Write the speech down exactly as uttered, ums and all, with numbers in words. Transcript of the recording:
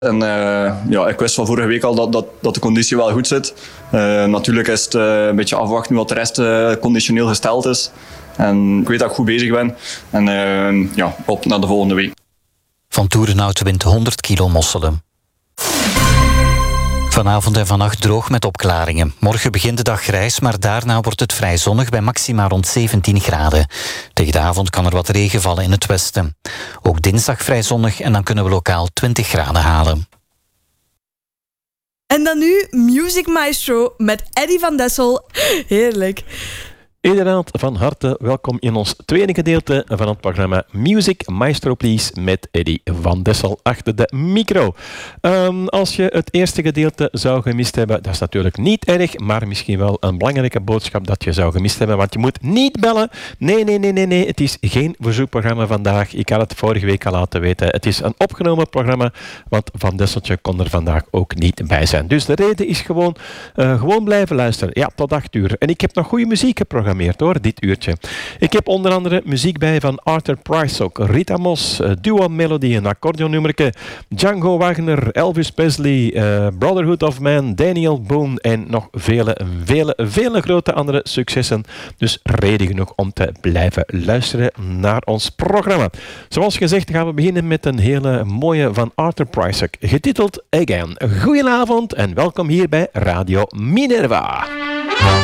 En uh, ja, ik wist van vorige week al dat, dat, dat de conditie wel goed zit. Uh, natuurlijk is het uh, een beetje afwachten wat de rest uh, conditioneel gesteld is. En ik weet dat ik goed bezig ben. En uh, ja, op naar de volgende week. Van Toerenhout wint honderd kilo mosselen. Vanavond en vannacht droog met opklaringen. Morgen begint de dag grijs, maar daarna wordt het vrij zonnig bij maxima rond zeventien graden. Tegen de avond kan er wat regen vallen in het westen. Ook dinsdag vrij zonnig en dan kunnen we lokaal twintig graden halen. En dan nu Music Maestro met Eddy van Dessel. Heerlijk. Inderdaad, van harte welkom in ons tweede gedeelte van het programma Music Maestro Please met Eddy van Dessel achter de micro. Um, als je het eerste gedeelte zou gemist hebben, dat is natuurlijk niet erg, maar misschien wel een belangrijke boodschap dat je zou gemist hebben, want je moet niet bellen. Nee, nee, nee, nee, nee, het is geen verzoekprogramma vandaag. Ik had het vorige week al laten weten. Het is een opgenomen programma, want Van Desseltje kon er vandaag ook niet bij zijn. Dus de reden is gewoon, uh, gewoon blijven luisteren. Ja, tot acht uur. En ik heb nog goede muziek geprogrammeerd hoor, dit uurtje. Ik heb onder andere muziek bij van Arthur Price, ook Rita Mos, Duo Melody, een accordeonnummerke, Django Wagner, Elvis Presley, uh, Brotherhood of Man, Daniel Boone en nog vele, vele, vele grote andere successen. Dus reden genoeg om te blijven luisteren naar ons programma. Zoals gezegd gaan we beginnen met een hele mooie van Arthur Price, getiteld Again. Goedenavond en welkom hier bij Radio Minerva.